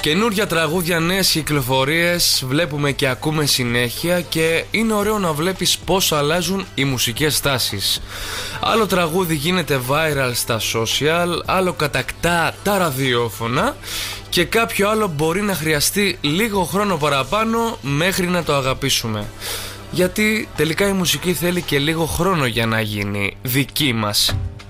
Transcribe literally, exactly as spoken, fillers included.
Καινούρια τραγούδια, νέες κυκλοφορίες βλέπουμε και ακούμε συνέχεια και είναι ωραίο να βλέπεις πώς αλλάζουν οι μουσικές τάσεις. Άλλο τραγούδι γίνεται viral στα social, άλλο κατακτά τα ραδιόφωνα και κάποιο άλλο μπορεί να χρειαστεί λίγο χρόνο παραπάνω μέχρι να το αγαπήσουμε. Γιατί τελικά η μουσική θέλει και λίγο χρόνο για να γίνει δική μας.